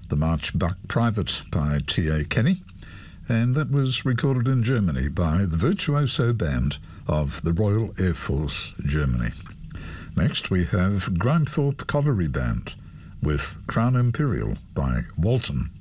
the March Buck Private by T.A. Kenny, and that was recorded in Germany by the Virtuoso Band of the Royal Air Force, Germany. Next we have Grimethorpe Colliery Band with Crown Imperial by Walton.